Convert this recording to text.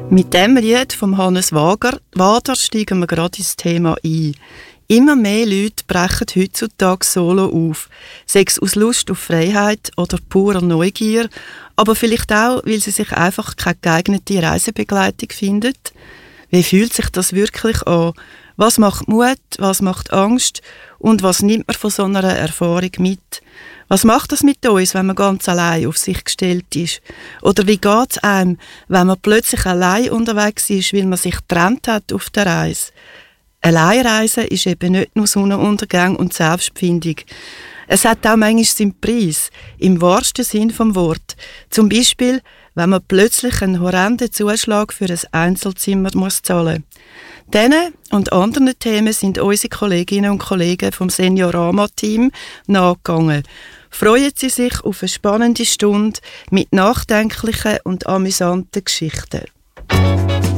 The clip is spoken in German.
Mit dem Lied von Hannes Wader steigen wir gerade ins Thema ein. Immer mehr Leute brechen heutzutage solo auf, sei es aus Lust auf Freiheit oder purer Neugier, aber vielleicht auch, weil sie sich einfach keine geeignete Reisebegleitung finden. Wie fühlt sich das wirklich an? Was macht Mut, was macht Angst und was nimmt man von so einer Erfahrung mit? Was macht das mit uns, wenn man ganz allein auf sich gestellt ist? Oder wie geht es einem, wenn man plötzlich allein unterwegs ist, weil man sich getrennt hat auf der Reise? Alleinreisen ist eben nicht nur Sonnenuntergang und Selbstfindung. Es hat auch manchmal seinen Preis, im wahrsten Sinn vom Wort. Zum Beispiel, wenn man plötzlich einen horrenden Zuschlag für ein Einzelzimmer zahlen muss. Diesen und anderen Themen sind unsere Kolleginnen und Kollegen vom Seniorama-Team nachgegangen. Freuen Sie sich auf eine spannende Stunde mit nachdenklichen und amüsanten Geschichten.